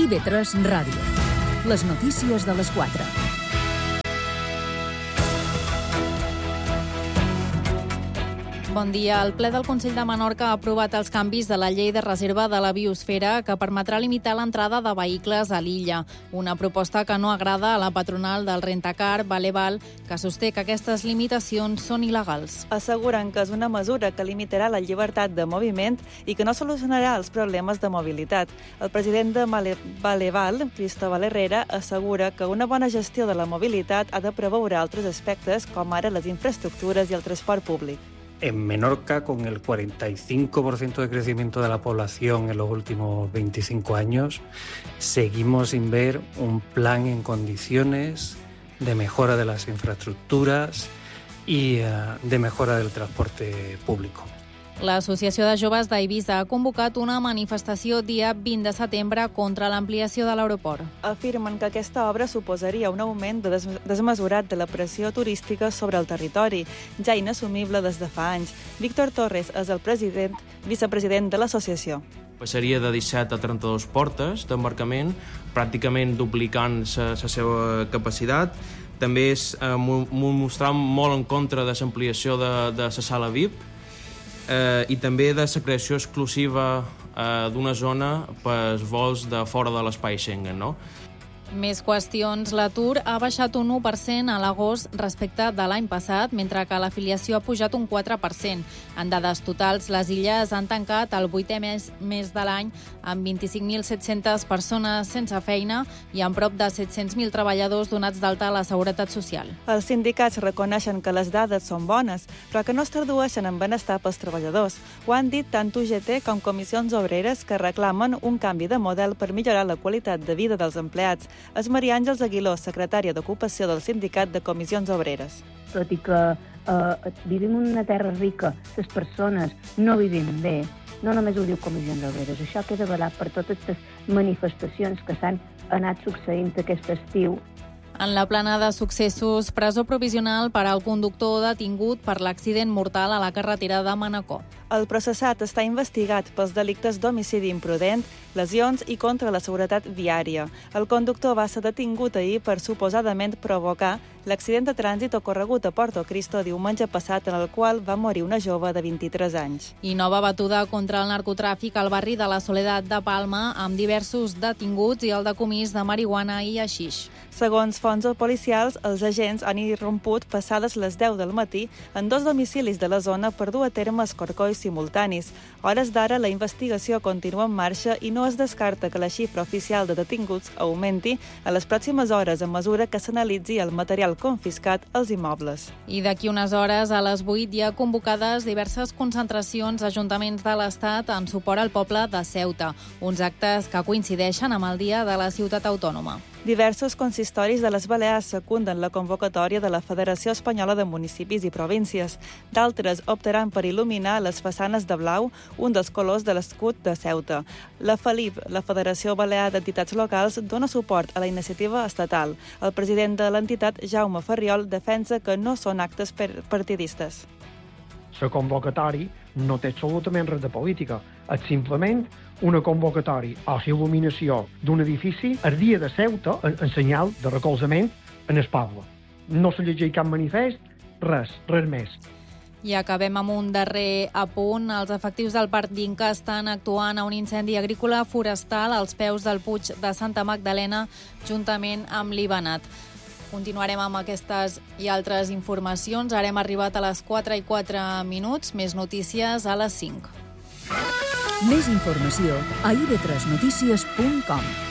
IB3 Ràdio. Les notícies de les 4. Bon dia. El ple del Consell de Menorca ha aprovat els canvis de la llei de reserva de la biosfera que permetrà limitar l'entrada de vehicles a l'illa. Una proposta que no agrada a la patronal del rentacar, Valeval, que sosté que aquestes limitacions són il·legals. Asseguren que és una mesura que limitarà la llibertat de moviment i que no solucionarà els problemes de mobilitat. El president de Valeval, Cristóbal Herrera, assegura que una bona gestió de la mobilitat ha de preveure altres aspectes com ara les infraestructures i el transport públic. En Menorca, con el 45% de crecimiento de la población en los últimos 25 años, seguimos sin ver un plan en condiciones de mejora de las infraestructuras y de mejora del transporte público. L'Associació de Joves d'Eivissa ha convocat una manifestació dia 20 de setembre contra l'ampliació de l'aeroport. Afirmen que aquesta obra suposaria un augment desmesurat de la pressió turística sobre el territori, ja inassumible des de fa anys. Víctor Torres és el vicepresident de l'associació. Passaria de 17 a 32 portes d'embarcament, pràcticament duplicant la seva capacitat. També mostrant molt en contra de l'ampliació de la sala VIP, i també de la creació exclusiva d'una zona pels vols de fora de l'espai Schengen, no? Més qüestions. L'atur ha baixat un 1% a l'agost respecte de l'any passat, mentre que l'afiliació ha pujat un 4%. En dades totals, les illes han tancat el 8è mes de l'any amb 25.700 persones sense feina i amb prop de 700.000 treballadors donats d'alta a la Seguretat Social. Els sindicats reconeixen que les dades són bones, però que no es tradueixen en benestar pels treballadors. Ho han dit tant UGT com comissions obreres que reclamen un canvi de model per millorar la qualitat de vida dels empleats. És Maria Àngels Aguiló, secretària d'Ocupació del Sindicat de Comissions Obreres. Tot i que vivim en una terra rica, les persones no vivim bé, no només ho diu Comissions Obreres, això queda avalat per totes les manifestacions que s'han anat succeint aquest estiu. En la plana de successos, presó provisional per al conductor detingut per l'accident mortal a la carretera de Manacor. El processat està investigat pels delictes d'homicidi imprudent, lesions i contra la seguretat viària. El conductor va ser detingut ahir per suposadament provocar l'accident de trànsit ocorregut a Porto Cristo diumenge passat, en el qual va morir una jove de 23 anys. I nova batuda contra el narcotràfic al barri de la Soledat de Palma, amb diversos detinguts i el decomís de marihuana i haixix. Segons fonts policials, els agents han irromput passades les 10 del matí en 2 domicilis de la zona per dur a terme escorcolls simultanis. A hores d'ara, la investigació continua en marxa i no es descarta que la xifra oficial de detinguts augmenti a les pròximes hores a mesura que s'analitzi el material confiscat als immobles. I d'aquí unes hores, a les 8, hi ha convocades diverses concentracions d'ajuntaments de l'Estat en suport al poble de Ceuta, uns actes que coincideixen amb el Dia de la Ciutat Autònoma. Diversos consistoris de les Balears secunden la convocatòria de la Federació Espanyola de Municipis i Províncies. D'altres optaran per il·luminar les façanes de blau, un dels colors de l'escut de Ceuta. La FELIP, la Federació Balear d'Entitats Locals, dona suport a la iniciativa estatal. El president de l'entitat, Jaume Ferriol, defensa que no són actes partidistes. La convocatòria no té absolutament res de política. És simplement una convocatòria o il·luminació d'un edifici el dia de Ceuta en senyal de recolzament en el poble. No se llegeix cap manifest, res més. I acabem amb un darrer apunt. Els efectius del Parc d'Inca estan actuant a un incendi agrícola forestal als peus del Puig de Santa Magdalena, juntament amb l'Ibanat. Continuarem amb aquestes i altres informacions. Ara hem arribat a les 4:04. Més notícies a les 5. Més informació a ib3notícies.com.